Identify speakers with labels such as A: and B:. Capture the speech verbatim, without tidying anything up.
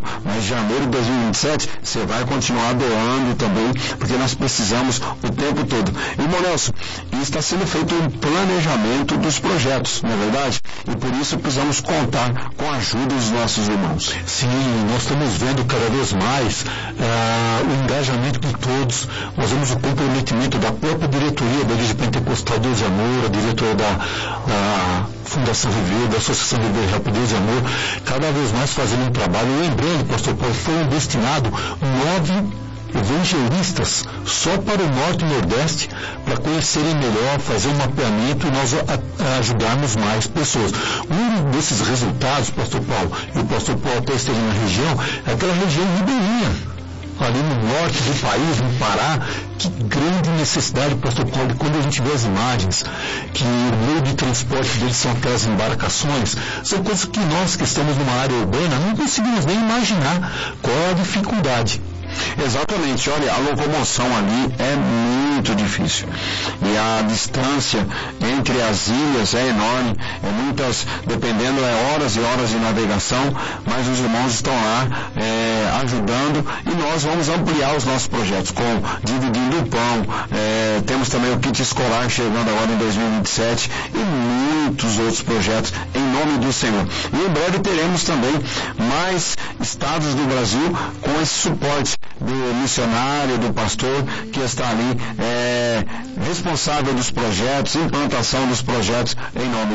A: mas em janeiro de dois mil e vinte e sete você vai continuar doando também, porque nós precisamos o tempo todo. Irmão Nelson, está sendo feito um planejamento dos projetos, não é verdade? E por isso precisamos contar com a ajuda dos nossos irmãos.
B: Sim, nós estamos vendo cada vez mais uh, o engajamento de todos. Nós vemos o comprometimento da própria diretoria da Igreja Pentecostal Deus e Amor, a diretoria da, da Fundação Viver, da Associação Viver Rap Deus e Amor, cada vez mais fazendo um trabalho. Lembrando, pastor Paulo, foram destinados nove evangelistas só para o Norte e Nordeste, para conhecerem melhor, fazer um mapeamento e nós a, a ajudarmos mais pessoas. Um desses resultados, pastor Paulo, e o pastor Paulo até esteve na região, é aquela região ribeirinha, ali no norte do país, no Pará. Que grande necessidade, pastor Paulo, e quando a gente vê as imagens, que o meio de transporte deles são aquelas embarcações, são coisas que nós que estamos numa área urbana não conseguimos nem imaginar qual é a dificuldade.
A: Exatamente, olha, a locomoção ali é muito difícil e a distância entre as ilhas é enorme, é muitas, dependendo, é horas e horas de navegação, mas os irmãos estão lá é, ajudando e nós vamos ampliar os nossos projetos, com dividindo o pão, é, temos também o kit escolar chegando agora em dois mil e vinte e sete e muitos outros projetos em nome do Senhor. E em breve teremos também mais estados do Brasil com esse suporte do missionário, do pastor que está ali é, responsável dos projetos, implantação dos projetos em nome